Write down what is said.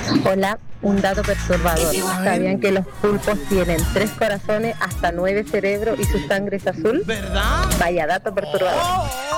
Hola, un dato perturbador. A ver. ¿Sabían que los pulpos tienen 3 corazones, hasta 9 cerebros y su sangre es azul? ¿Verdad? Vaya dato perturbador.